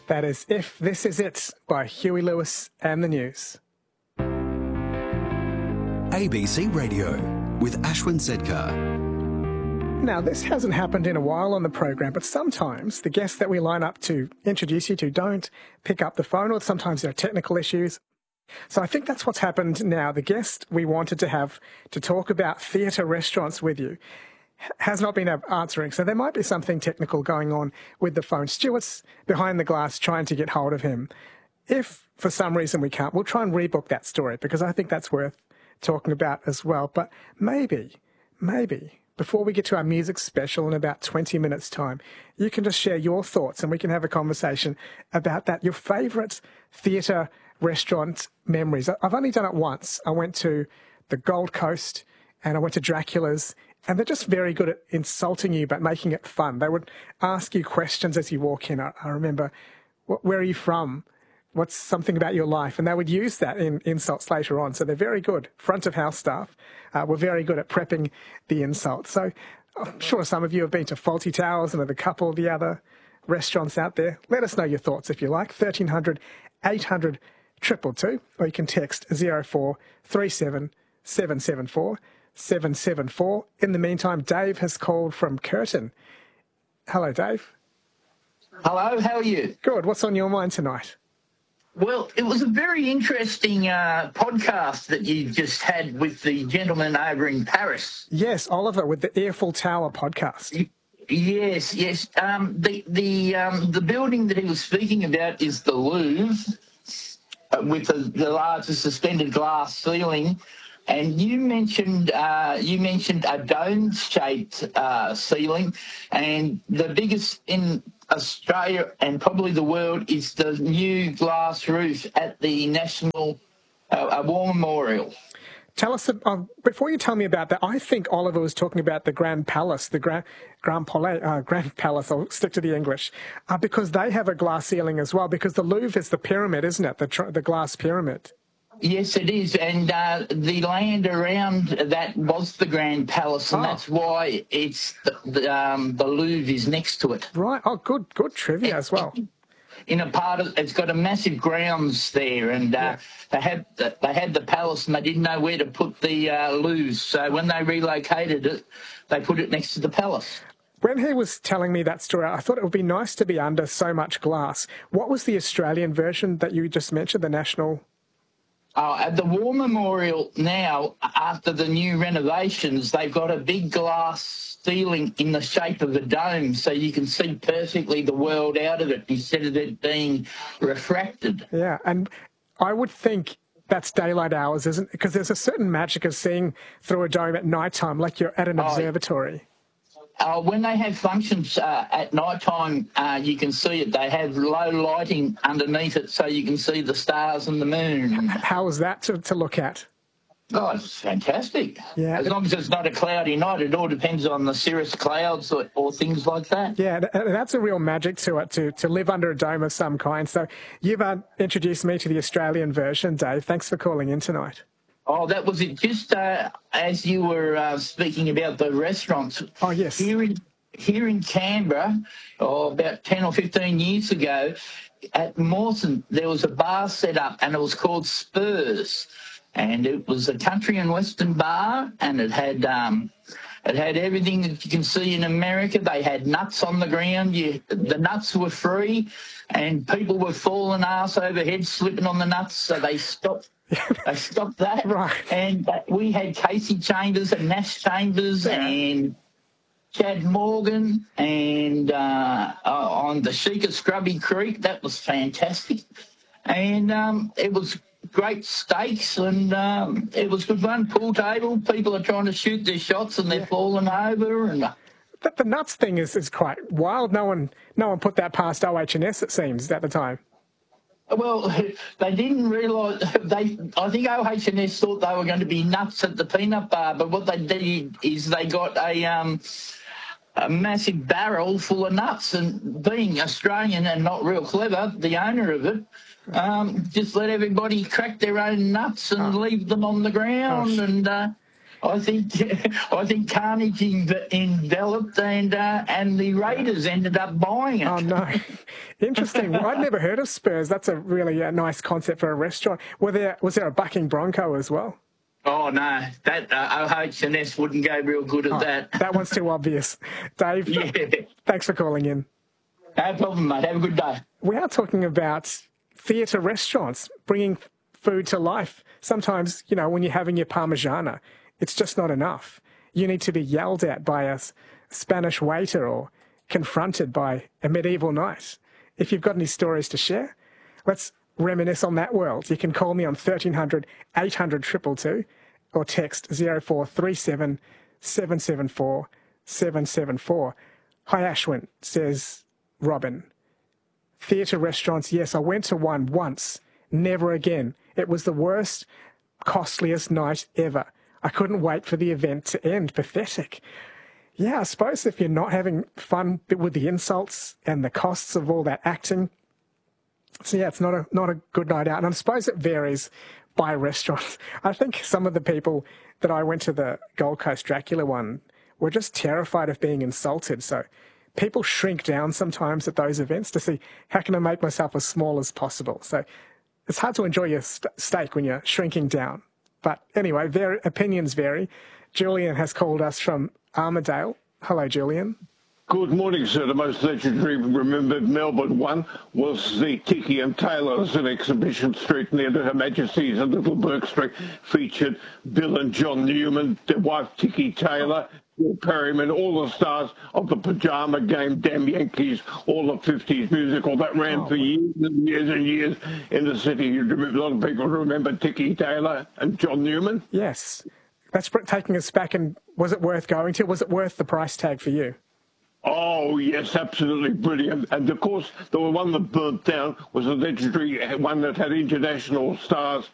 That is If This Is It by Huey Lewis and the News. ABC Radio with Ashwin Sedkar. Now, this hasn't happened in a while on the program, but sometimes the guests that we line up to introduce you to don't pick up the phone, or sometimes there are technical issues. So I think that's what's happened now. The guest we wanted to have to talk about theatre restaurants with you has not been answering. So there might be something technical going on with the phone. Stuart's behind the glass trying to get hold of him. If for some reason we can't, we'll try and rebook that story because I think that's worth talking about as well. But maybe, before we get to our music special in about 20 minutes' time, you can just share your thoughts and we can have a conversation about that. Your favourite theatre restaurant memories. I've only done it once. I went to the Gold Coast and I went to Dracula's, and they're just very good at insulting you but making it fun. They would ask you questions as you walk in. I remember, where are you from? What's something about your life? And they would use that in insults later on. So they're very good. Front of house staff were very good at prepping the insults. So I'm sure some of you have been to Fawlty Towers and a couple of the other restaurants out there. Let us know your thoughts if you like. 1300 800 222, or you can text 0437 774 774. In the meantime, Dave has called from Curtin. Hello, Dave. Hello, how are you? Good. What's on your mind tonight? Well, it was a very interesting podcast that you just had with the gentleman over in Paris. Yes, Oliver, with the Eiffel Tower podcast. Yes. The building that he was speaking about is the Louvre, with the largest suspended glass ceiling. And you mentioned a dome-shaped ceiling, and the biggest in Australia and probably the world is the new glass roof at the National War Memorial. Tell us, before you tell me about that, I think Oliver was talking about the Grand Palace, the Grand Palace, I'll stick to the English, because they have a glass ceiling as well, because the Louvre is the pyramid, isn't it, the glass pyramid? Yes, it is, and the land around that was the Grand Palace, and that's why it's the Louvre is next to it. Right. Oh, good trivia as well. In a part of it's got a massive grounds there, and they had the palace, and they didn't know where to put the Louvre. So when they relocated it, they put it next to the palace. When he was telling me that story, I thought it would be nice to be under so much glass. What was the Australian version that you just mentioned, the National? At the War Memorial now, after the new renovations, they've got a big glass ceiling in the shape of a dome, so you can see perfectly the world out of it instead of it being refracted. Yeah, and I would think that's daylight hours, isn't it? Because there's a certain magic of seeing through a dome at night time, like you're at an observatory. When they have functions at night time, you can see it. They have low lighting underneath it, so you can see the stars and the moon. How is that to look at? Oh, it's fantastic. Yeah. As long as it's not a cloudy night, it all depends on the cirrus clouds or things like that. Yeah, that's a real magic to it, to live under a dome of some kind. So you've introduced me to the Australian version, Dave. Thanks for calling in tonight. Oh, that was it. Just as you were speaking about the restaurants. Oh, yes. Here in Canberra, about 10 or 15 years ago, at Mawson, there was a bar set up, and it was called Spurs. And it was a country and western bar, and it had everything that you can see in America. They had nuts on the ground. The nuts were free, and people were falling arse over head, slipping on the nuts, so they stopped. They stopped that. Right. And we had Casey Chambers and Nash Chambers and Chad Morgan and on the Sheikah Scrubby Creek. That was fantastic. And it was great steaks, and it was good fun. Pool table, people are trying to shoot their shots and they're falling over. And the nuts thing is quite wild. No one put that past OH&S, it seems, at the time. Well, they didn't realise. I think OH&S thought they were going to be nuts at the peanut bar, but what they did is they got a massive barrel full of nuts, and being Australian and not real clever, the owner of it just let everybody crack their own nuts and leave them on the ground. And I think Carnage enveloped and the Raiders ended up buying it. Oh, no. Interesting. Well, I'd never heard of Spurs. That's a really nice concept for a restaurant. Was there a bucking Bronco as well? Oh, no. That OH&S wouldn't go real good at that. That one's too obvious. Dave, Yeah. thanks for calling in. No problem, mate. Have a good day. We are talking about theatre restaurants, bringing food to life. Sometimes, when you're having your Parmigiana, it's just not enough. You need to be yelled at by a Spanish waiter or confronted by a medieval knight. If you've got any stories to share, let's reminisce on that world. You can call me on 1300 800 222 or text 0437 774 774. Hi, Ashwin, says Robin. Theatre restaurants, yes, I went to one once, never again. It was the worst, costliest night ever. I couldn't wait for the event to end. Pathetic. Yeah, I suppose if you're not having fun with the insults and the costs of all that acting, so yeah, it's not a good night out. And I suppose it varies by restaurant. I think some of the people that I went to the Gold Coast Dracula one were just terrified of being insulted. So people shrink down sometimes at those events to see, how can I make myself as small as possible? So it's hard to enjoy your steak when you're shrinking down. But anyway, opinions vary. Julian has called us from Armidale. Hello, Julian. Good morning, sir. The most legendary remembered Melbourne one was the Tiki and Taylors at Exhibition Street near Her Majesty's and Little Bourke Street. Featured Bill and John Newman, their wife Tiki Taylor, Bill Perryman, all the stars of the Pajama Game, Damn Yankees, all the 50s musical. That ran for years and years and years in the city. A lot of people remember Tiki Taylor and John Newman. Yes. That's taking us back. And was it worth going to? Was it worth the price tag for you? Oh, yes, absolutely brilliant. And, of course, the one that burnt down was a legendary one that had international stars